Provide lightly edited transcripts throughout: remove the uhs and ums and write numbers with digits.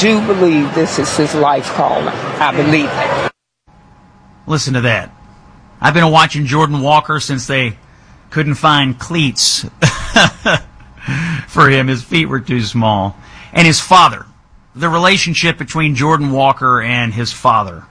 do believe this is his life calling. I believe it. Listen to that. I've been watching Jordan Walker since they couldn't find cleats for him. His feet were too small. And his father, the relationship between Jordan Walker and his father.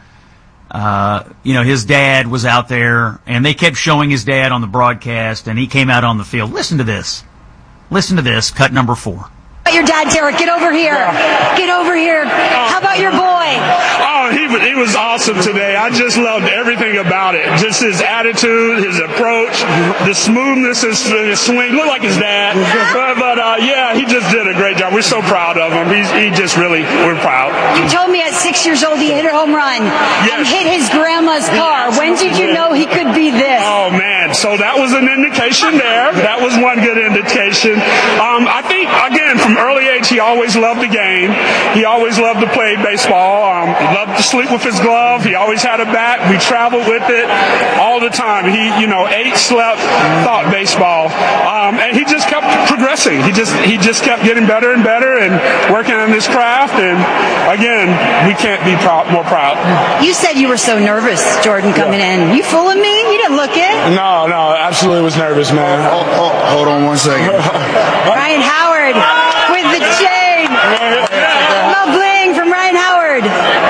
His dad was out there, and they kept showing his dad on the broadcast, and he came out on the field. Listen to this. Listen to this, cut number 4. Your dad, Derek, get over here. Get over here. How about your boy? Oh, he was awesome today. I just loved everything about it. Just his attitude, his approach, the smoothness, his swing. Looked like his dad. But he just did a great job. We're so proud of him. We're proud. You told me at 6 years old he hit a home run and hit his grandma's car. When did you know he could be this? Oh, man. So that was an indication there. That was one good indication. I think, again, from early age, he always loved the game. He always loved to play baseball. He loved to sleep with his glove. He always had a bat. We traveled with it all the time. He, ate, slept, thought baseball. And he just kept progressing. He just kept getting better and better and working on his craft. And again, we can't be more proud. You said you were so nervous, Jordan, coming in. You fooling me? You didn't look it. No, absolutely was nervous, man. Hold on one second. Ryan Howard with the chain. Love bling from Ryan Howard.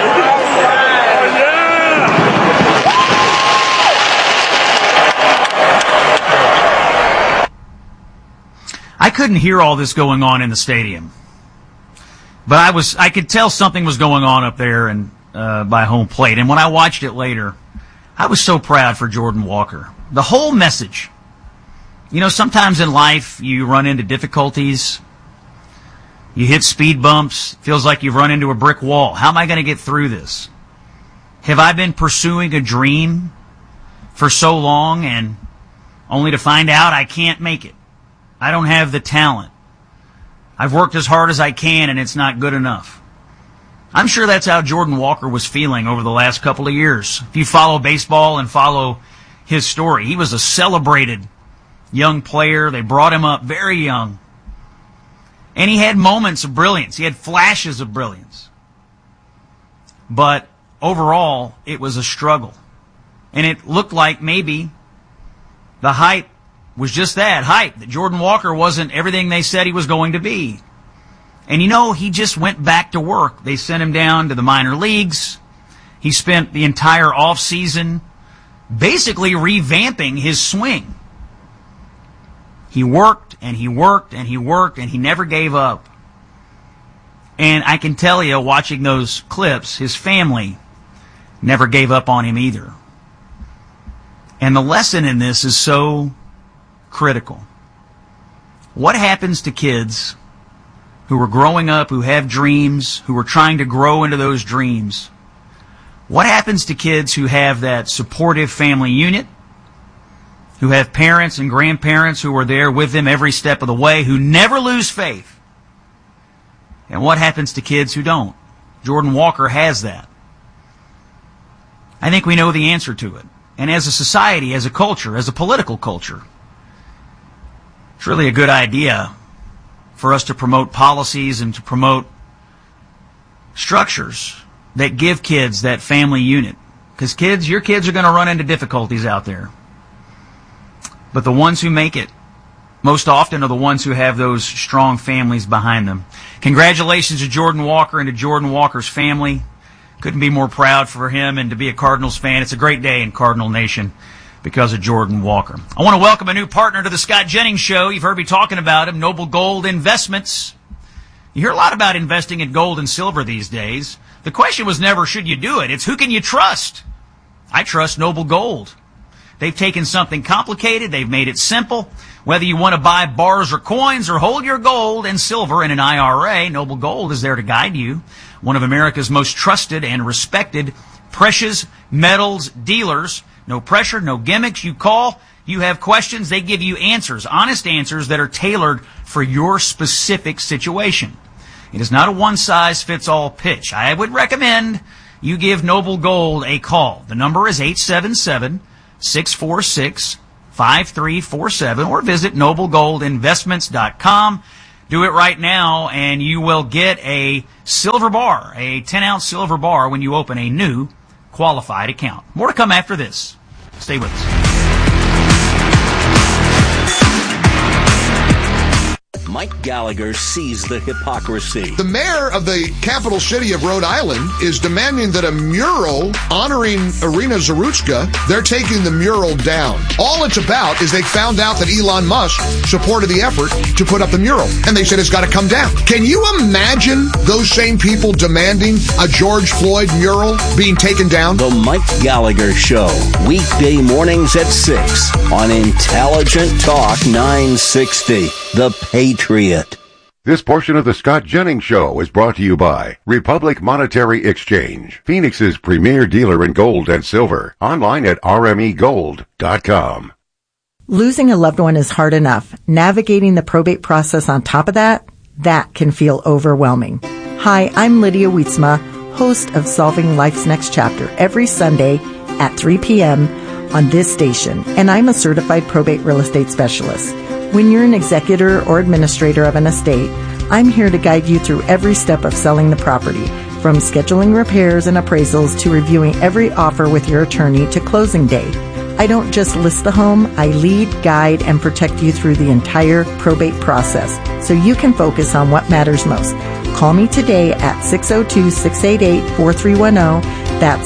I couldn't hear all this going on in the stadium, but I could tell something was going on up there and by home plate. And when I watched it later, I was so proud for Jordan Walker. The whole message. Sometimes in life you run into difficulties. You hit speed bumps. Feels like you've run into a brick wall. How am I going to get through this? Have I been pursuing a dream for so long and only to find out I can't make it? I don't have the talent. I've worked as hard as I can and it's not good enough. I'm sure that's how Jordan Walker was feeling over the last couple of years. If you follow baseball and follow his story, he was a celebrated young player. They brought him up very young. And he had moments of brilliance. He had flashes of brilliance. But overall, it was a struggle. And it looked like maybe the hype was just that hype, that Jordan Walker wasn't everything they said he was going to be. And he just went back to work. They sent him down to the minor leagues. He spent the entire offseason basically revamping his swing. He worked and he worked and he worked and he never gave up. And I can tell you, watching those clips, his family never gave up on him either. And the lesson in this is so critical. What happens to kids who are growing up, who have dreams, who are trying to grow into those dreams? What happens to kids who have that supportive family unit, who have parents and grandparents who are there with them every step of the way, who never lose faith? And what happens to kids who don't? Jordan Walker has that. I think we know the answer to it. And as a society, as a culture, as a political culture, it's really a good idea for us to promote policies and to promote structures that give kids that family unit. Because your kids are going to run into difficulties out there. But the ones who make it most often are the ones who have those strong families behind them. Congratulations to Jordan Walker and to Jordan Walker's family. Couldn't be more proud for him and to be a Cardinals fan. It's a great day in Cardinal Nation because of Jordan Walker. I want to welcome a new partner to the Scott Jennings Show. You've heard me talking about him, Noble Gold Investments. You hear a lot about investing in gold and silver these days. The question was never, should you do it? It's who can you trust? I trust Noble Gold. They've taken something complicated, they've made it simple. Whether you want to buy bars or coins or hold your gold and silver in an IRA, Noble Gold is there to guide you. One of America's most trusted and respected precious metals dealers. No pressure, no gimmicks. You call, you have questions, they give you answers, honest answers that are tailored for your specific situation. It is not a one-size-fits-all pitch. I would recommend you give Noble Gold a call. The number is 877-646-5347 or visit noblegoldinvestments.com. Do it right now, and you will get a silver bar, a 10-ounce silver bar when you open a new qualified account. More to come after this. Stay with us. Mike Gallagher sees the hypocrisy. The mayor of the capital city of Rhode Island is demanding that a mural honoring Irina Zaruchka, they're taking the mural down. All it's about is they found out that Elon Musk supported the effort to put up the mural, and they said it's got to come down. Can you imagine those same people demanding a George Floyd mural being taken down? The Mike Gallagher Show, weekday mornings at 6 on Intelligent Talk 960, The Patriot. This portion of the Scott Jennings Show is brought to you by Republic Monetary Exchange, Phoenix's premier dealer in gold and silver. Online at rmegold.com. Losing a loved one is hard enough. Navigating the probate process on top of that can feel overwhelming. Hi, I'm Lydia Wietzma, host of Solving Life's Next Chapter, every Sunday at 3 p.m. on this station, and I'm a certified probate real estate specialist. When you're an executor or administrator of an estate, I'm here to guide you through every step of selling the property, from scheduling repairs and appraisals to reviewing every offer with your attorney to closing day. I don't just list the home, I lead, guide, and protect you through the entire probate process so you can focus on what matters most. Call me today at 602-688-4310. That's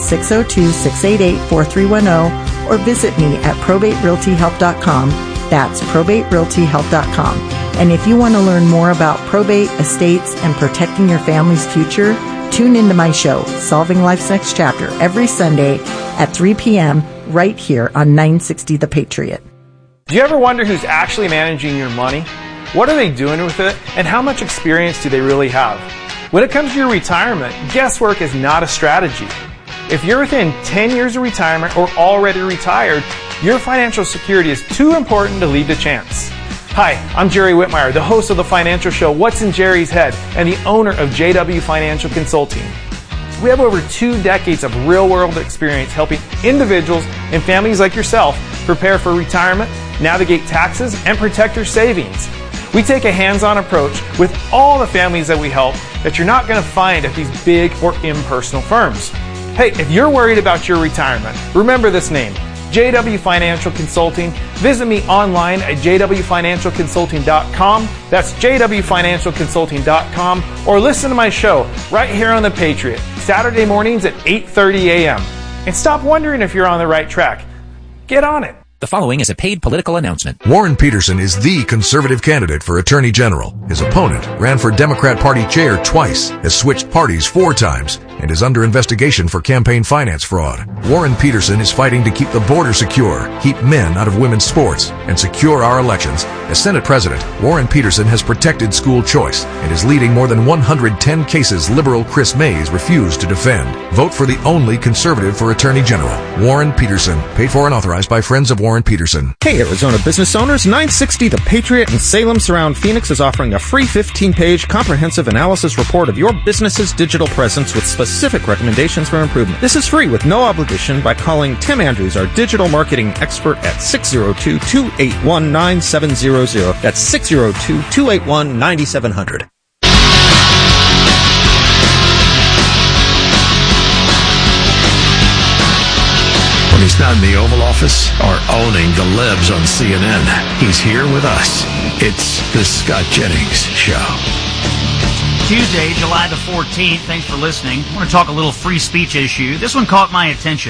602-688-4310. Or visit me at probaterealtyhelp.com. That's probaterealtyhelp.com. And if you want to learn more about probate, estates, and protecting your family's future, tune into my show, Solving Life's Next Chapter, every Sunday at 3 p.m. right here on 960 The Patriot. Do you ever wonder who's actually managing your money? What are they doing with it? And how much experience do they really have? When it comes to your retirement, guesswork is not a strategy. If you're within 10 years of retirement or already retired, your financial security is too important to leave to chance. Hi, I'm Jerry Whitmire, the host of the financial show What's in Jerry's Head and the owner of JW Financial Consulting. We have over 2 decades of real-world experience helping individuals and families like yourself prepare for retirement, navigate taxes, and protect your savings. We take a hands-on approach with all the families that we help that you're not going to find at these big or impersonal firms. Hey, if you're worried about your retirement, remember this name, JW Financial Consulting. Visit me online at jwfinancialconsulting.com. That's jwfinancialconsulting.com. Or listen to my show right here on The Patriot, Saturday mornings at 8:30 a.m. And stop wondering if you're on the right track. Get on it. The following is a paid political announcement. Warren Peterson is the conservative candidate for Attorney General. His opponent ran for Democrat Party chair twice, has switched parties 4 times, and is under investigation for campaign finance fraud. Warren Peterson is fighting to keep the border secure, keep men out of women's sports, and secure our elections. As Senate President, Warren Peterson has protected school choice and is leading more than 110 cases liberal Chris Mays refused to defend. Vote for the only conservative for Attorney General, Warren Peterson. Paid for and authorized by Friends of Warren Peterson. Hey, Arizona business owners, 960 The Patriot in Salem Surround Phoenix is offering a free 15-page comprehensive analysis report of your business's digital presence with specific recommendations for improvement. This is free with no obligation by calling Tim Andrews, our digital marketing expert, at 602-281-9700. That's 602-281-9700. When he's not in the Oval Office or owning the libs on CNN, he's here with us. It's the Scott Jennings Show. Tuesday, July the 14th. Thanks for listening. I want to talk a little free speech issue. This one caught my attention,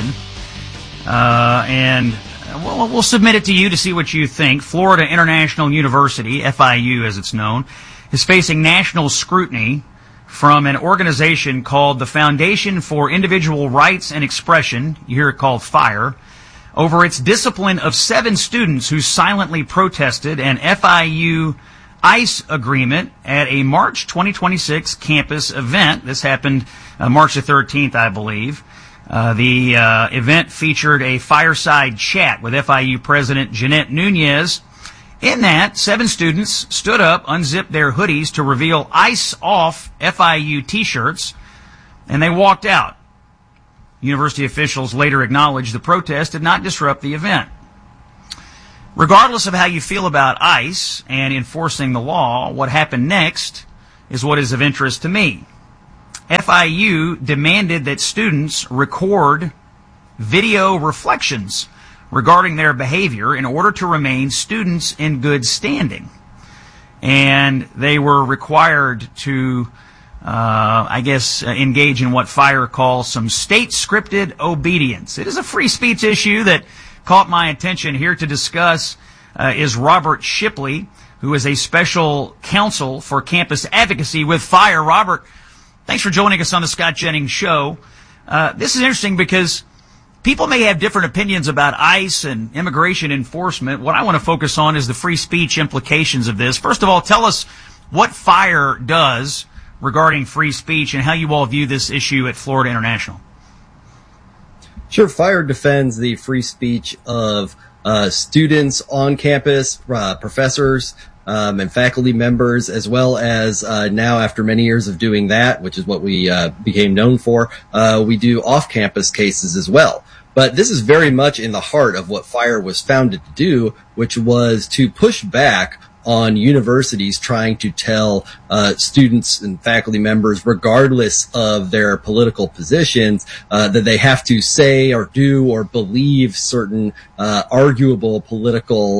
and we'll submit it to you to see what you think. Florida International University, FIU as it's known, is facing national scrutiny from an organization called the Foundation for Individual Rights and Expression, you hear it called FIRE, over its discipline of 7 students who silently protested an FIU ICE agreement at a March 2026 campus event. This happened March the 13th, I believe. The event featured a fireside chat with FIU President Jeanette Nunez. In that, 7 students stood up, unzipped their hoodies to reveal ICE off FIU t-shirts, and they walked out. University officials later acknowledged the protest did not disrupt the event. Regardless of how you feel about ICE and enforcing the law, what happened next is what is of interest to me. FIU demanded that students record video reflections regarding their behavior in order to remain students in good standing. And they were required to, engage in what FIRE calls some state-scripted obedience. It is a free speech issue that caught my attention. Here to discuss is Robert Shipley, who is a special counsel for campus advocacy with FIRE. Robert, thanks for joining us on the Scott Jennings Show. This is interesting because people may have different opinions about ICE and immigration enforcement. What I want to focus on is the free speech implications of this. First of all, tell us what FIRE does regarding free speech and how you all view this issue at Florida International. Sure. FIRE defends the free speech of students on campus, professors, and faculty members, as well as now, after many years of doing that, which is what we became known for, we do off-campus cases as well. But this is very much in the heart of what FIRE was founded to do, which was to push back on universities trying to tell students and faculty members, regardless of their political positions, that they have to say or do or believe certain arguable political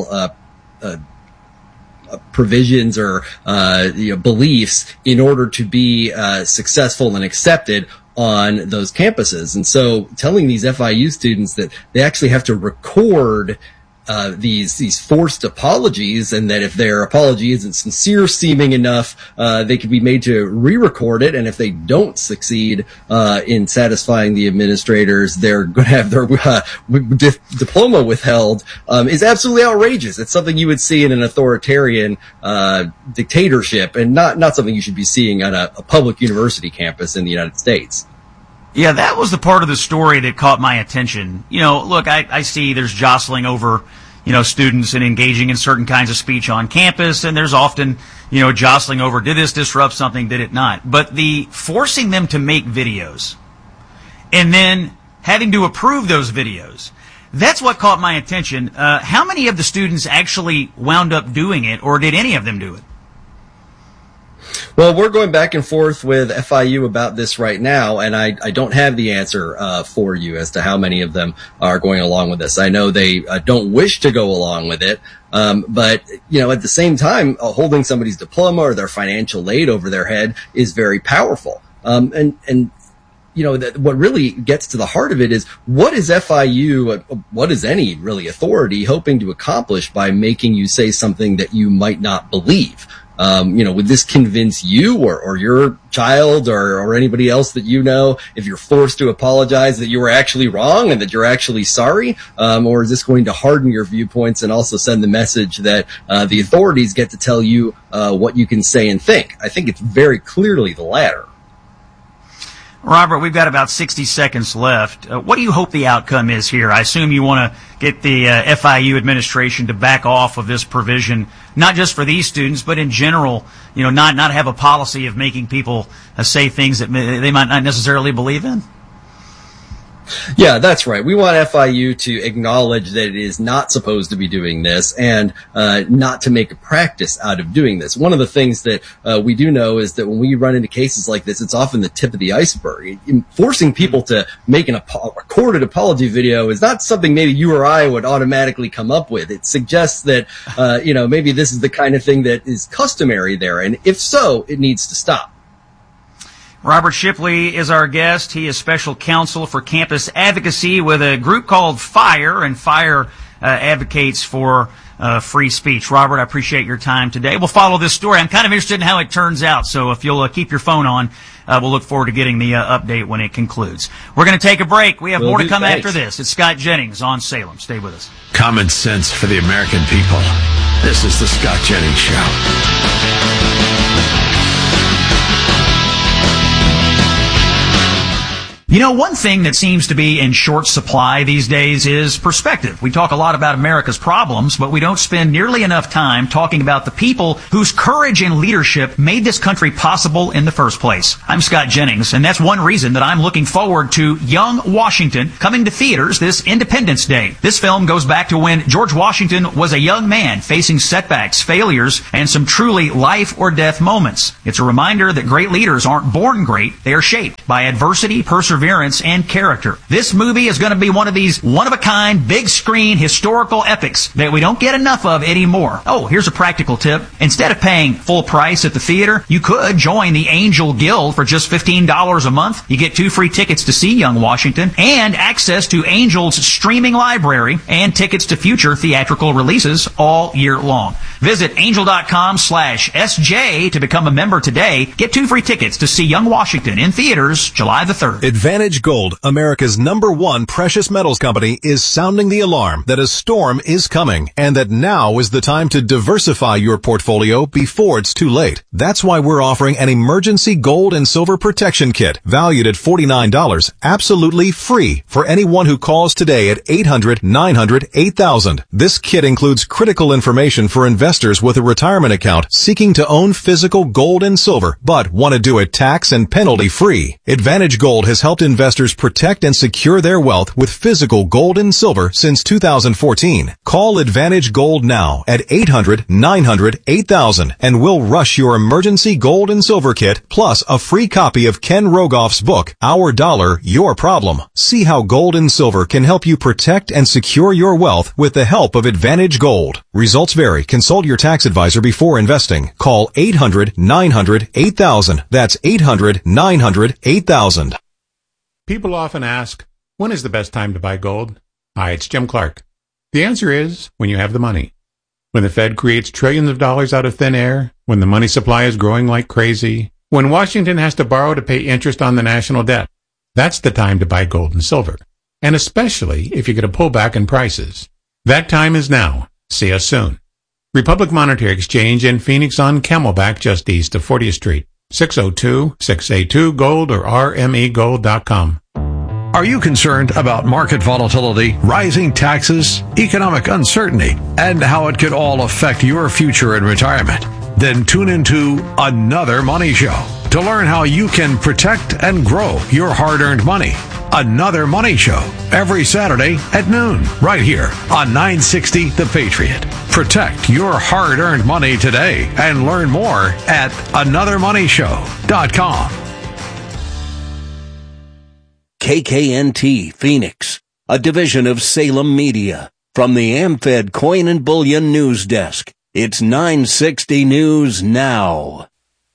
provisions or beliefs in order to be successful and accepted on those campuses. And so telling these FIU students that they actually have to record these forced apologies, and that if their apology isn't sincere seeming enough, they can be made to re-record it, and if they don't succeed in satisfying the administrators, they're going to have their diploma withheld, is absolutely outrageous. It's something you would see in an authoritarian dictatorship, and not something you should be seeing on a public university campus in the United States. Yeah, that was the part of the story that caught my attention. You know, look, I see there's jostling over, students and engaging in certain kinds of speech on campus, and there's often, jostling over, did this disrupt something, did it not? But the forcing them to make videos and then having to approve those videos, that's what caught my attention. How many of the students actually wound up doing it, or did any of them do it? Well, we're going back and forth with FIU about this right now, and I don't have the answer for you as to how many of them are going along with this. I know they don't wish to go along with it, but at the same time, holding somebody's diploma or their financial aid over their head is very powerful. And what really gets to the heart of it is, what is FIU, what is any really authority hoping to accomplish by making you say something that you might not believe? Would this convince you or your child or anybody else that you know, if you're forced to apologize, that you were actually wrong and that you're actually sorry? Or is this going to harden your viewpoints and also send the message that the authorities get to tell you what you can say and think? I think it's very clearly the latter. Robert, we've got about 60 seconds left. What do you hope the outcome is here? I assume you want to get the FIU administration to back off of this provision, not just for these students, but in general, not have a policy of making people say things that they might not necessarily believe in. Yeah, that's right. We want FIU to acknowledge that it is not supposed to be doing this and not to make a practice out of doing this. One of the things that we do know is that when we run into cases like this, it's often the tip of the iceberg. Forcing people to make a recorded apology video is not something maybe you or I would automatically come up with. It suggests that, maybe this is the kind of thing that is customary there. And if so, it needs to stop. Robert Shipley is our guest. He is special counsel for campus advocacy with a group called FIRE, and FIRE advocates for free speech. Robert, I appreciate your time today. We'll follow this story. I'm kind of interested in how it turns out, so if you'll keep your phone on, we'll look forward to getting the update when it concludes. We're going to take a break. We have more to come after this. It's Scott Jennings on Salem. Stay with us. Common sense for the American people. This is the Scott Jennings Show. You know, one thing that seems to be in short supply these days is perspective. We talk a lot about America's problems, but we don't spend nearly enough time talking about the people whose courage and leadership made this country possible in the first place. I'm Scott Jennings, and that's one reason that I'm looking forward to Young Washington coming to theaters this Independence Day. This film goes back to when George Washington was a young man facing setbacks, failures, and some truly life or death moments. It's a reminder that great leaders aren't born great, they are shaped by adversity, perseverance, and character. This movie is going to be one of these one-of-a-kind, big-screen, historical epics that we don't get enough of anymore. Oh, here's a practical tip. Instead of paying full price at the theater, you could join the Angel Guild for just $15 a month. You get 2 free tickets to see Young Washington and access to Angel's streaming library and tickets to future theatrical releases all year long. Visit angel.com/SJ to become a member today. Get 2 free tickets to see Young Washington in theaters July the 3rd. Advantage Gold, America's #1 precious metals company, is sounding the alarm that a storm is coming and that now is the time to diversify your portfolio before it's too late. That's why we're offering an emergency gold and silver protection kit valued at $49, absolutely free for anyone who calls today at 800-900-8000. This kit includes critical information for investors with a retirement account seeking to own physical gold and silver, but want to do it tax and penalty free. Advantage Gold has helped investors protect and secure their wealth with physical gold and silver since 2014. Call Advantage Gold now at 800-900-8000 and we'll rush your emergency gold and silver kit plus a free copy of Ken Rogoff's book, Our Dollar, Your Problem. See how gold and silver can help you protect and secure your wealth with the help of Advantage Gold. Results vary. Consult your tax advisor before investing. Call 800-900-8000. That's 800-900-8000. People often ask, when is the best time to buy gold? Hi, it's Jim Clark. The answer is when you have the money. When the Fed creates trillions of dollars out of thin air, when the money supply is growing like crazy, when Washington has to borrow to pay interest on the national debt. That's the time to buy gold and silver. And especially if you get a pullback in prices. That time is now. See us soon. Republic Monetary Exchange in Phoenix on Camelback just east of 40th Street. 602-682-GOLD or rmegold.com. Are you concerned about market volatility, rising taxes, economic uncertainty, and how it could all affect your future in retirement? Then tune into Another Money Show to learn how you can protect and grow your hard-earned money. Another Money Show every Saturday at noon, right here on 960 The Patriot. Protect your hard-earned money today and learn more at anothermoneyshow.com. KKNT Phoenix, a division of Salem Media. From the AmFed Coin and Bullion News Desk, it's 960 News Now.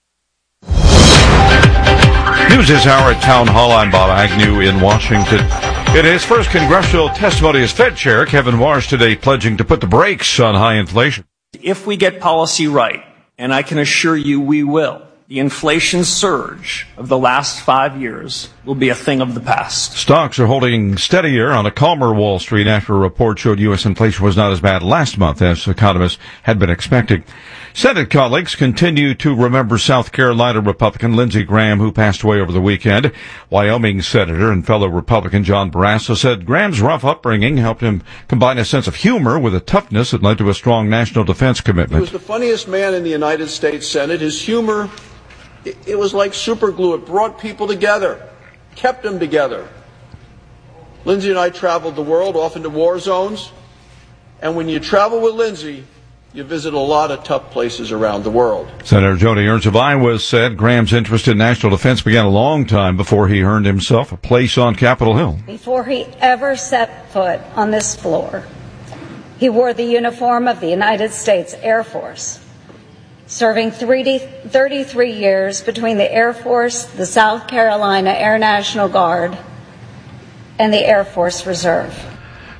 News this hour at Town Hall. I'm Bob Agnew in Washington. In his first congressional testimony as Fed Chair, Kevin Warsh today pledging to put the brakes on high inflation. If we get policy right, and I can assure you we will, the inflation surge of the last 5 years will be a thing of the past. Stocks are holding steadier on a calmer Wall Street after a report showed U.S. inflation was not as bad last month as economists had been expecting. Senate colleagues continue to remember South Carolina Republican Lindsey Graham, who passed away over the weekend. Wyoming Senator and fellow Republican John Barrasso said Graham's rough upbringing helped him combine a sense of humor with a toughness that led to a strong national defense commitment. He was the funniest man in the United States Senate. His humor, it was like super glue. It brought people together, kept them together. Lindsey and I traveled the world, often to war zones. And when you travel with Lindsey, you visit a lot of tough places around the world. Senator Joni Ernst of Iowa said Graham's interest in national defense began a long time before he earned himself a place on Capitol Hill. Before he ever set foot on this floor, he wore the uniform of the United States Air Force, serving 33 years between the Air Force, the South Carolina Air National Guard, and the Air Force Reserve.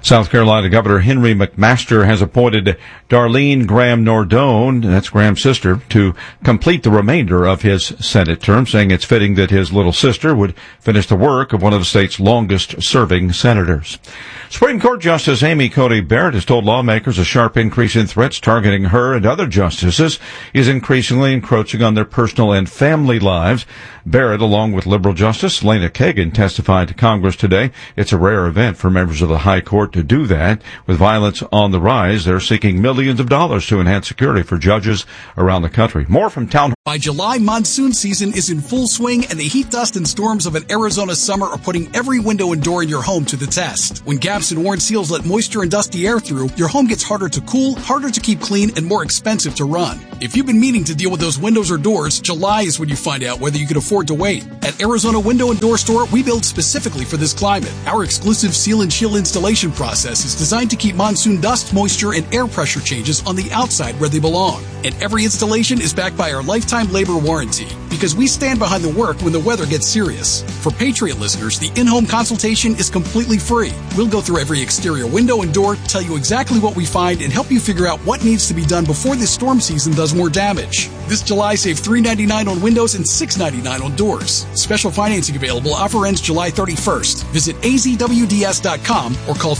South Carolina Governor Henry McMaster has appointed Darlene Graham Nordone, that's Graham's sister, to complete the remainder of his Senate term, saying it's fitting that his little sister would finish the work of one of the state's longest-serving senators. Supreme Court Justice Amy Coney Barrett has told lawmakers a sharp increase in threats targeting her and other justices is increasingly encroaching on their personal and family lives. Barrett, along with liberal Justice Lena Kagan, testified to Congress today. It's a rare event for members of the High Court to do that. With violence on the rise, they're seeking millions of dollars to enhance security for judges around the country. More from Town. By July, monsoon season is in full swing, and the heat, dust, and storms of an Arizona summer are putting every window and door in your home to the test. When gaps and worn seals let moisture and dusty air through, your home gets harder to cool, harder to keep clean, and more expensive to run. If you've been meaning to deal with those windows or doors, July is when you find out whether you can afford to wait. At Arizona Window and Door Store, we build specifically for this climate. Our exclusive seal and chill installation process is designed to keep monsoon dust, moisture, and air pressure changes on the outside where they belong. And every installation is backed by our lifetime labor warranty, because we stand behind the work when the weather gets serious. For Patriot listeners, the in-home consultation is completely free. We'll go through every exterior window and door, tell you exactly what we find, and help you figure out what needs to be done before this storm season does more damage. This July, save $3.99 on windows and $6.99 on doors. Special financing available. Offer ends July 31st. Visit azwds.com or call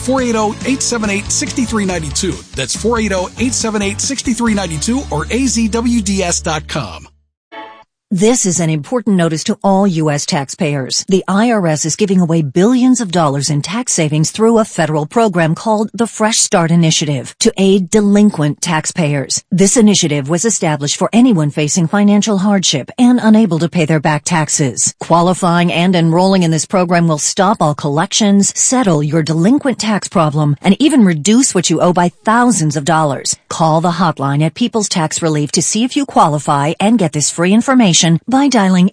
480-878-6392. That's 480-878-6392 or azwds.com. This is an important notice to all U.S. taxpayers. The IRS is giving away billions of dollars in tax savings through a federal program called the Fresh Start Initiative to aid delinquent taxpayers. This initiative was established for anyone facing financial hardship and unable to pay their back taxes. Qualifying and enrolling in this program will stop all collections, settle your delinquent tax problem, and even reduce what you owe by thousands of dollars. Call the hotline at People's Tax Relief to see if you qualify and get this free information by dialing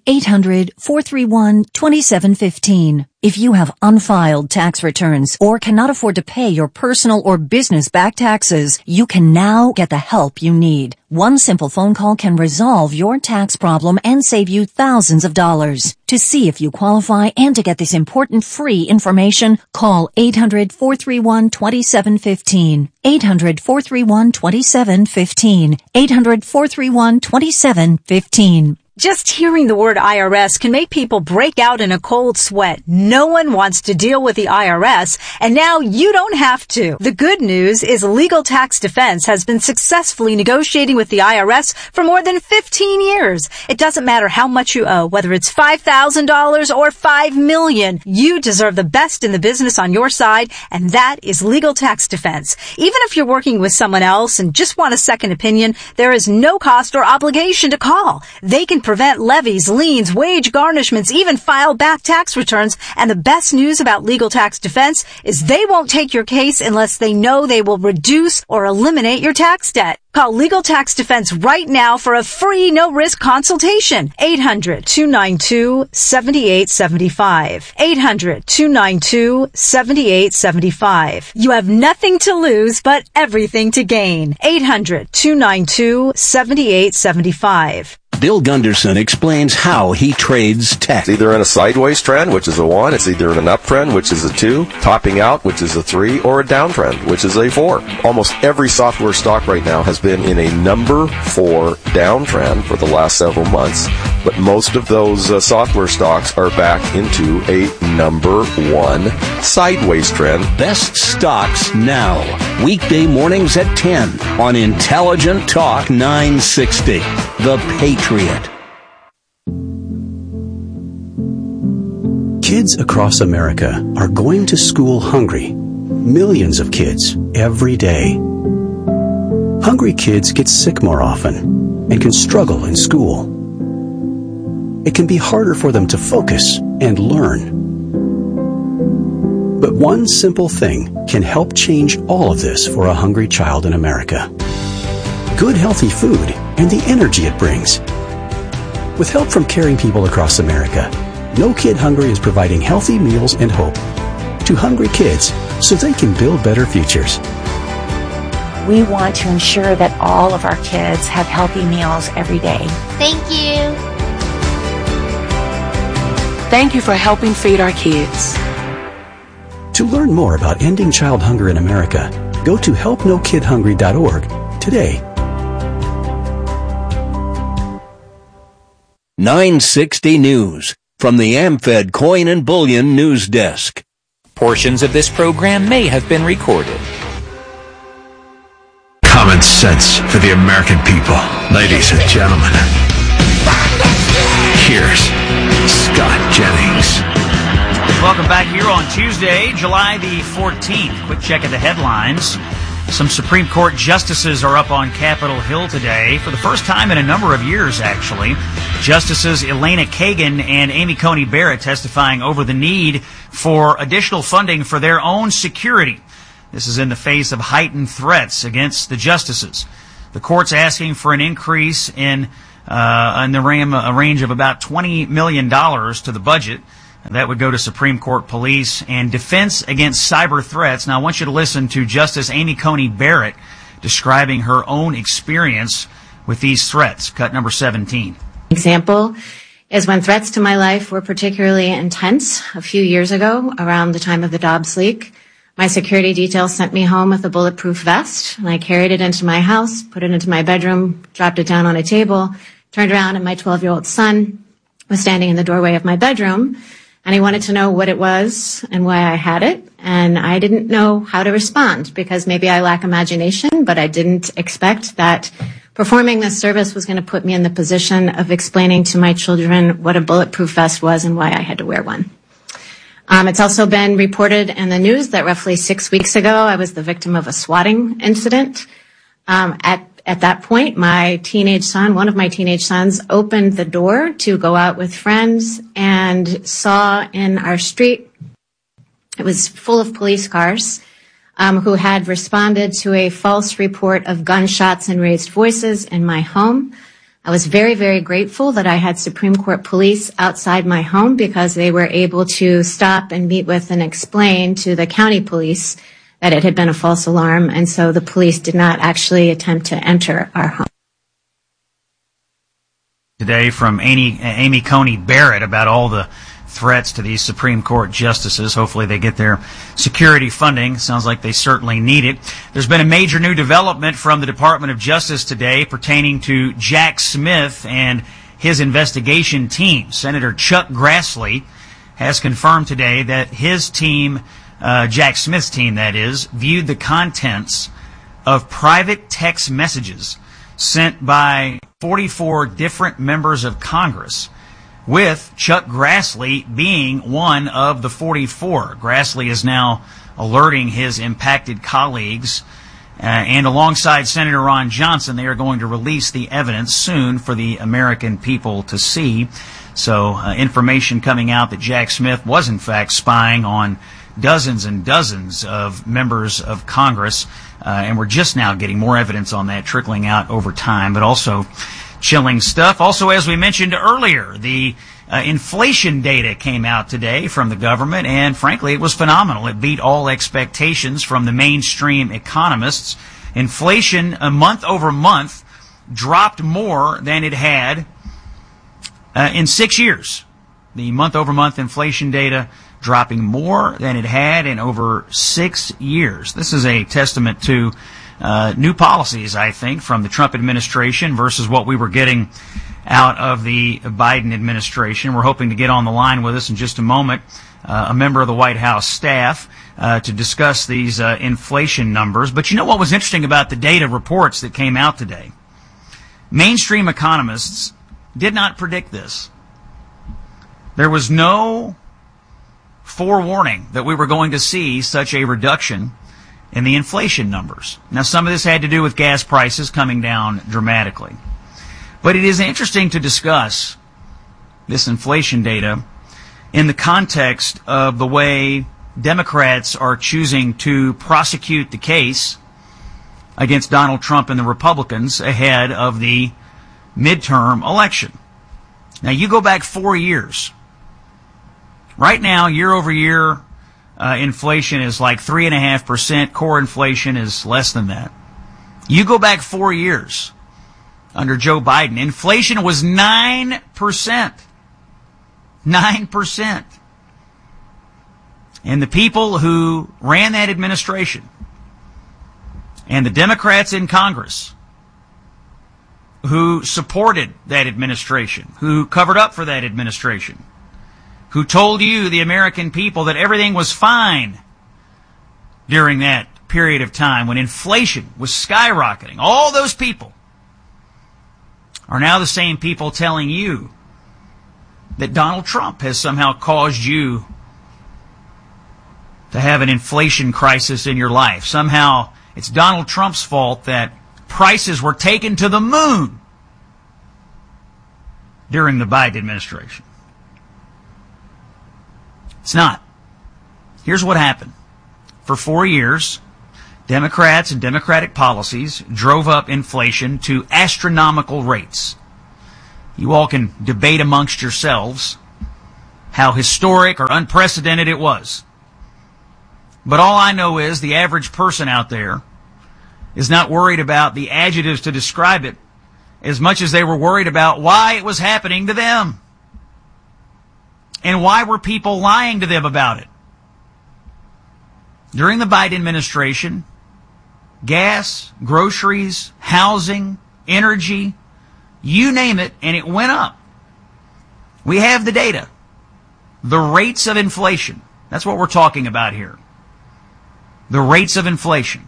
800-431-2715. If you have unfiled tax returns or cannot afford to pay your personal or business back taxes, you can now get the help you need. One simple phone call can resolve your tax problem and save you thousands of dollars. To see if you qualify and to get this important free information, call 800-431-2715. 800-431-2715. 800-431-2715. Just hearing the word IRS can make people break out in a cold sweat. No one wants to deal with the IRS, and now you don't have to. The good news is Legal Tax Defense has been successfully negotiating with the IRS for more than 15 years. It doesn't matter how much you owe, whether it's $5,000 or $5 million. You deserve the best in the business on your side, and that is Legal Tax Defense. Even if you're working with someone else and just want a second opinion, there is no cost or obligation to call. They can prevent levies, liens, wage garnishments, even file back tax returns. And the best news about Legal Tax Defense is they won't take your case unless they know they will reduce or eliminate your tax debt. Call Legal Tax Defense right now for a free, no-risk consultation. 800-292-7875. 800-292-7875. You have nothing to lose, but everything to gain. 800-292-7875. Bill Gunderson explains how he trades tech. It's either in a sideways trend, which is a 1. It's either in an uptrend, which is a 2. Topping out, which is a 3. Or a downtrend, which is a 4. Almost every software stock right now has been in a number 4 downtrend for the last several months. But most of those software stocks are back into a number 1 sideways trend. Best stocks now. Weekday mornings at 10 on Intelligent Talk 960. The Patriot. Kids across America are going to school hungry. Millions of kids every day. Hungry kids get sick more often and can struggle in school. It can be harder for them to focus and learn. But one simple thing can help change all of this for a hungry child in America. Good healthy food and the energy it brings. With help from caring people across America, No Kid Hungry is providing healthy meals and hope to hungry kids so they can build better futures. We want to ensure that all of our kids have healthy meals every day. Thank you. Thank you for helping feed our kids. To learn more about ending child hunger in America, go to helpnokidhungry.org today. 960 News from the AmFed Coin and Bullion News Desk. Portions of this program may have been recorded. Common sense for the American people. Ladies and gentlemen, here's Scott Jennings. Welcome back here on Tuesday, July the 14th. Quick check of the headlines. Some Supreme Court justices are up on Capitol Hill today for the first time in a number of years, actually. Justices Elena Kagan and Amy Coney Barrett testifying over the need for additional funding for their own security. This is in the face of heightened threats against the justices. The court's asking for an increase in a range of about $20 million to the budget. That would go to Supreme Court police and defense against cyber threats. Now, I want you to listen to Justice Amy Coney Barrett describing her own experience with these threats. Cut number 17. Example is when threats to my life were particularly intense a few years ago around the time of the Dobbs leak. My security detail sent me home with a bulletproof vest, and I carried it into my house, put it into my bedroom, dropped it down on a table, turned around, and my 12-year-old son was standing in the doorway of my bedroom. And he wanted to know what it was and why I had it. And I didn't know how to respond because maybe I lack imagination, but I didn't expect that performing this service was going to put me in the position of explaining to my children what a bulletproof vest was and why I had to wear one. It's also been reported in the news that roughly 6 weeks ago, I was the victim of a swatting incident. At that point, one of my teenage sons, opened the door to go out with friends and saw in our street, it was full of police cars, who had responded to a false report of gunshots and raised voices in my home. I was very, very grateful that I had Supreme Court police outside my home because they were able to stop and meet with and explain to the county police that it had been a false alarm, and so the police did not actually attempt to enter our home. Today from Amy Coney Barrett about all the threats to these Supreme Court justices. Hopefully they get their security funding. Sounds like they certainly need it. There's been a major new development from the Department of Justice today pertaining to Jack Smith and his investigation team. Senator Chuck Grassley has confirmed today that his team, Jack Smith's team, that is, viewed the contents of private text messages sent by 44 different members of Congress, with Chuck Grassley being one of the 44. Grassley is now alerting his impacted colleagues, and alongside Senator Ron Johnson, they are going to release the evidence soon for the American people to see. So information coming out that Jack Smith was in fact spying on dozens and dozens of members of Congress, and we're just now getting more evidence on that trickling out over time, but also chilling stuff. Also, as we mentioned earlier, the inflation data came out today from the government, and frankly, it was phenomenal. It beat all expectations from the mainstream economists. Inflation, month over month, dropped more than it had in 6 years. The month-over-month inflation data dropping more than it had in over 6 years. This is a testament to new policies, I think, from the Trump administration versus what we were getting out of the Biden administration. We're hoping to get on the line with us in just a moment, a member of the White House staff, to discuss these inflation numbers. But you know what was interesting about the data reports that came out today? Mainstream economists did not predict this. There was no forewarning that we were going to see such a reduction in the inflation numbers. Now, some of this had to do with gas prices coming down dramatically. But it is interesting to discuss this inflation data in the context of the way Democrats are choosing to prosecute the case against Donald Trump and the Republicans ahead of the midterm election. Now, you go back 4 years. Right now, year over year, inflation is like 3.5%. Core inflation is less than that. You go back 4 years under Joe Biden, inflation was 9%. 9%. And the people who ran that administration and the Democrats in Congress who supported that administration, who covered up for that administration, who told you, the American people, that everything was fine during that period of time when inflation was skyrocketing. All those people are now the same people telling you that Donald Trump has somehow caused you to have an inflation crisis in your life. Somehow it's Donald Trump's fault that prices were taken to the moon during the Biden administration. It's not. Here's what happened. For 4 years, Democrats and Democratic policies drove up inflation to astronomical rates. You all can debate amongst yourselves how historic or unprecedented it was. But all I know is the average person out there is not worried about the adjectives to describe it as much as they were worried about why it was happening to them. And why were people lying to them about it? During the Biden administration, gas, groceries, housing, energy, you name it, and it went up. We have the data. The rates of inflation. That's what we're talking about here. The rates of inflation.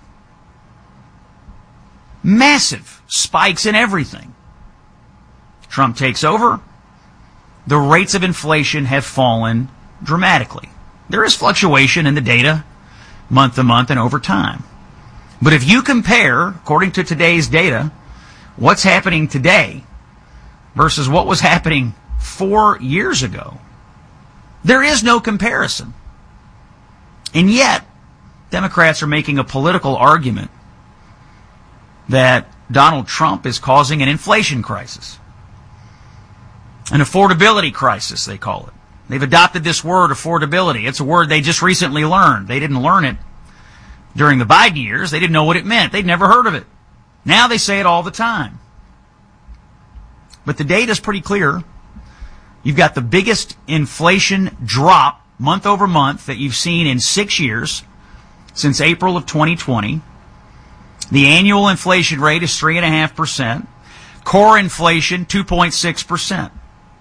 Massive spikes in everything. Trump takes over. The rates of inflation have fallen dramatically. There is fluctuation in the data month to month and over time. But if you compare, according to today's data, what's happening today versus what was happening 4 years ago, there is no comparison. And yet, Democrats are making a political argument that Donald Trump is causing an inflation crisis. An affordability crisis, they call it. They've adopted this word, affordability. It's a word they just recently learned. They didn't learn it during the Biden years. They didn't know what it meant. They'd never heard of it. Now they say it all the time. But the data's pretty clear. You've got the biggest inflation drop month over month that you've seen in 6 years since April of 2020. The annual inflation rate is 3.5%. Core inflation, 2.6%.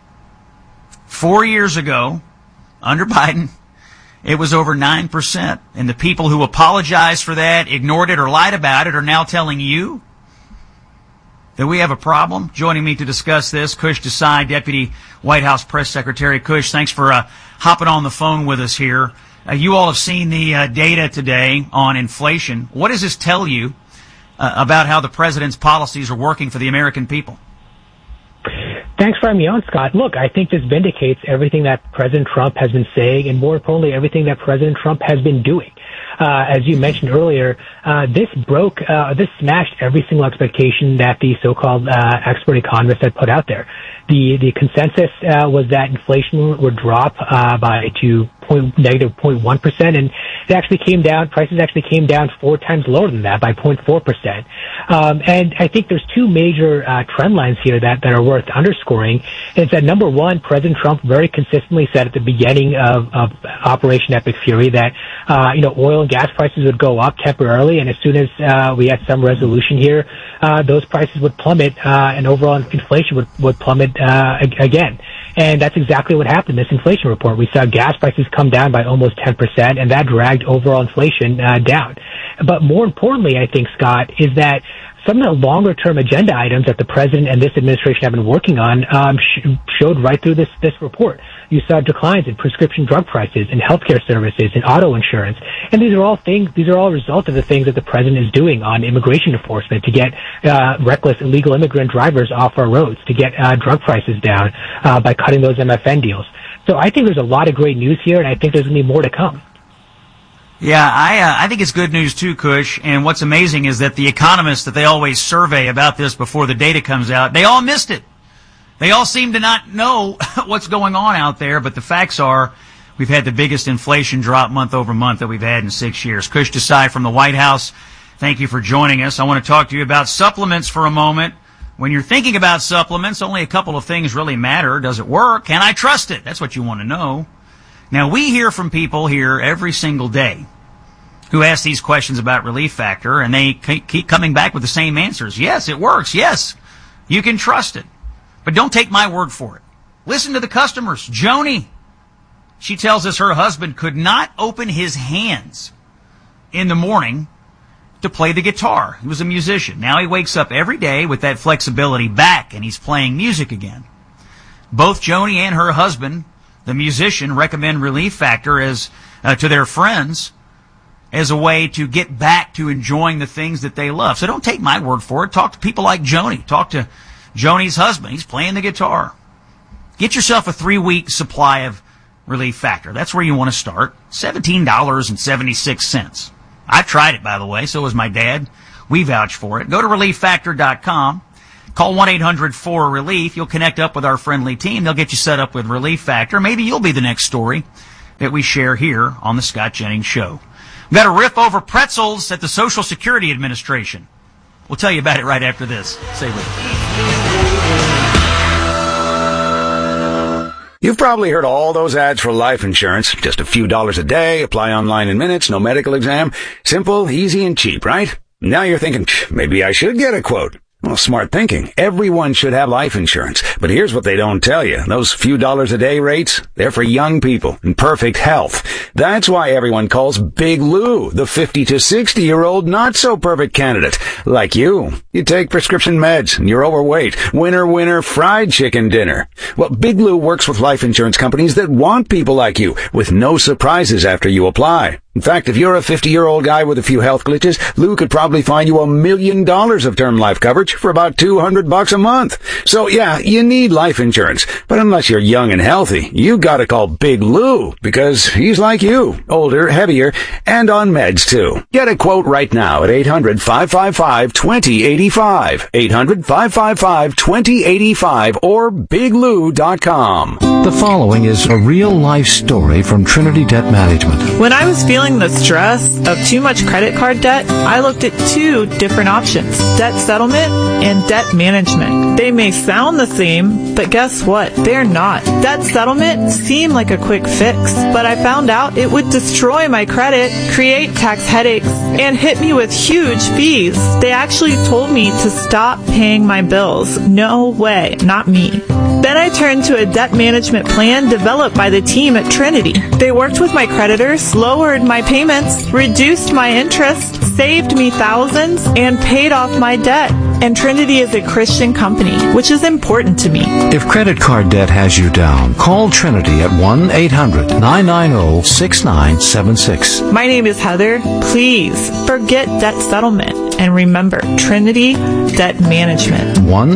4 years ago, under Biden, it was over 9%. And the people who apologized for that, ignored it, or lied about it are now telling you that we have a problem. Joining me to discuss this, Kush Desai, Deputy White House Press Secretary. Kush, thanks for hopping on the phone with us here. You all have seen the data today on inflation. What does this tell you about how the president's policies are working for the American people? Thanks for having me on, Scott. Look, I think this vindicates everything that President Trump has been saying, and more importantly, everything that President Trump has been doing. As you mentioned earlier, this smashed every single expectation that the so-called expert economists had put out there. The consensus was that inflation would drop to negative 0.1%, and it actually came down. Prices actually came down 4 times lower than that, by 0.4%. And I think there's two major trend lines here that are worth underscoring. It's that number one, President Trump very consistently said at the beginning of Operation Epic Fury that oil and gas prices would go up temporarily, and as soon as we had some resolution here, those prices would plummet, and overall inflation would plummet again. And that's exactly what happened in this inflation report. We saw gas prices come down by almost 10%, and that dragged overall inflation down. But more importantly, I think, Scott, is that some of the longer-term agenda items that the president and this administration have been working on showed right through this report. You saw declines in prescription drug prices, in healthcare services, in auto insurance, and these are all a result of the things that the president is doing on immigration enforcement to get reckless illegal immigrant drivers off our roads, to get drug prices down by cutting those MFN deals. So I think there's a lot of great news here, and I think there's going to be more to come. Yeah, I think it's good news too, Kush. And what's amazing is that the economists that they always survey about this before the data comes out, they all missed it. They all seem to not know what's going on out there, but the facts are we've had the biggest inflation drop month over month that we've had in 6 years. Kush Desai from the White House, thank you for joining us. I want to talk to you about supplements for a moment. When you're thinking about supplements, only a couple of things really matter. Does it work? Can I trust it? That's what you want to know. Now, we hear from people here every single day who ask these questions about Relief Factor, and they keep coming back with the same answers. Yes, it works. Yes, you can trust it. But don't take my word for it. Listen to the customers. Joni, she tells us her husband could not open his hands in the morning to play the guitar. He was a musician. Now he wakes up every day with that flexibility back, and he's playing music again. Both Joni and her husband, the musician, recommend Relief Factor as to their friends as a way to get back to enjoying the things that they love. So don't take my word for it. Talk to people like Joni. Talk to Joni's husband. He's playing the guitar. Get yourself a 3-week supply of Relief Factor. That's where you want to start. $17.76. I've tried it, by the way. So has my dad. We vouch for it. Go to ReliefFactor.com. Call 1-800-4RELIEF. You'll connect up with our friendly team. They'll get you set up with Relief Factor. Maybe you'll be the next story that we share here on the Scott Jennings Show. We've got a riff over pretzels at the Social Security Administration. We'll tell you about it right after this. Stay with us. You've probably heard all those ads for life insurance. Just a few dollars a day, apply online in minutes, no medical exam. Simple, easy, and cheap, right? Now you're thinking, maybe I should get a quote. Well, smart thinking. Everyone should have life insurance. But here's what they don't tell you. Those few dollars a day rates, they're for young people in perfect health. That's why everyone calls Big Lou the 50 to 60-year-old not-so-perfect candidate. Like you. You take prescription meds and you're overweight. Winner, fried chicken dinner. Well, Big Lou works with life insurance companies that want people like you with no surprises after you apply. In fact, if you're a 50-year-old guy with a few health glitches, Lou could probably find you $1 million of term life coverage for about $200 a month. So yeah, you need life insurance. But unless you're young and healthy, you gotta call Big Lou because he's like you. Older, heavier, and on meds too. Get a quote right now at 800-555-2085. 800-555-2085 or biglou.com. The following is a real-life story from Trinity Debt Management. When I was feeling the stress of too much credit card debt, I looked at 2 different options, debt settlement and debt management. They may sound the same, but guess what? They're not. Debt settlement seemed like a quick fix, but I found out it would destroy my credit, create tax headaches, and hit me with huge fees. They actually told me to stop paying my bills. No way, not me. Then I turned to a debt management plan developed by the team at Trinity. They worked with my creditors, lowered my payments, reduced my interest, saved me thousands, and paid off my debt. And Trinity is a Christian company, which is important to me. If credit card debt has you down, call Trinity at 1-800-990-6976. My name is Heather. Please forget debt settlement and remember Trinity Debt Management.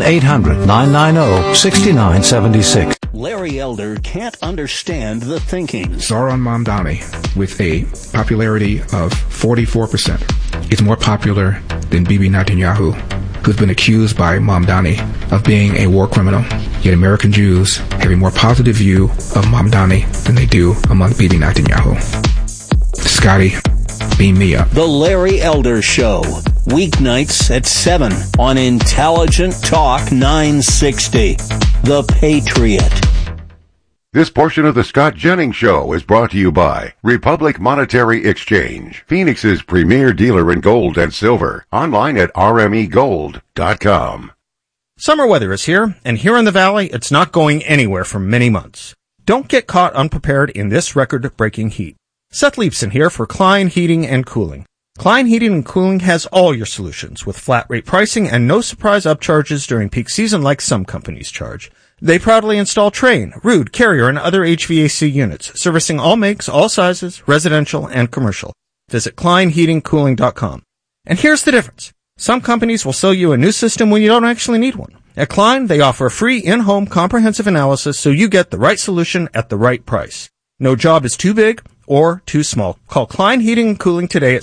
1-800-990-6976. Larry Elder can't understand the thinking. Zohran Mamdani, with a popularity of 44%, is more popular than Bibi Netanyahu, who's been accused by Mamdani of being a war criminal. Yet American Jews have a more positive view of Mamdani than they do among Bibi Netanyahu. Scotty, beam me up. The Larry Elder Show, weeknights at 7 on Intelligent Talk 960. The Patriot. This portion of the Scott Jennings Show is brought to you by Republic Monetary Exchange, Phoenix's premier dealer in gold and silver. Online at rmegold.com. Summer weather is here, and here in the Valley, it's not going anywhere for many months. Don't get caught unprepared in this record-breaking heat. Seth Leibson here for Klein Heating and Cooling. Klein Heating and Cooling has all your solutions with flat rate pricing and no surprise upcharges during peak season like some companies charge. They proudly install Trane, Ruud, Carrier, and other HVAC units, servicing all makes, all sizes, residential and commercial. Visit KleinHeatingCooling.com. And here's the difference. Some companies will sell you a new system when you don't actually need one. At Klein, they offer a free in-home comprehensive analysis so you get the right solution at the right price. No job is too big or too small. Call Klein Heating and Cooling today at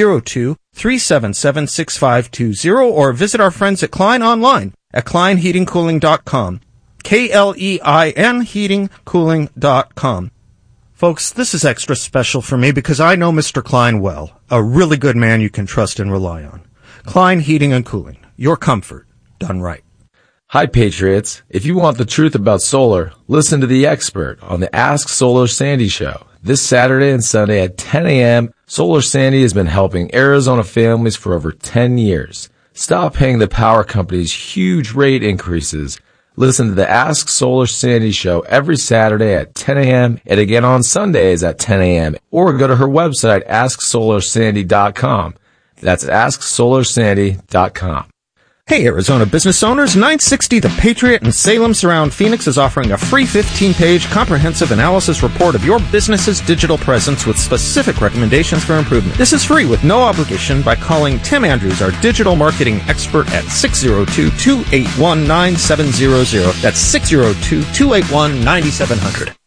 602-377-6520 or visit our friends at Klein online at KleinHeatingCooling.com. KLEIN heatingcooling.com. Folks, this is extra special for me because I know Mr. Klein well, a really good man you can trust and rely on. Klein Heating and Cooling, your comfort done right. Hi, Patriots. If you want the truth about solar, listen to the expert on the Ask Solar Sandy show. This Saturday and Sunday at 10 a.m., Solar Sandy has been helping Arizona families for over 10 years. Stop paying the power company's huge rate increases. Listen to the Ask Solar Sandy show every Saturday at 10 a.m. and again on Sundays at 10 a.m. Or go to her website, AskSolarSandy.com. That's AskSolarSandy.com. Hey, Arizona business owners, 960 The Patriot in Salem Surround Phoenix is offering a free 15-page comprehensive analysis report of your business's digital presence with specific recommendations for improvement. This is free with no obligation by calling Tim Andrews, our digital marketing expert, at 602-281-9700. That's 602-281-9700.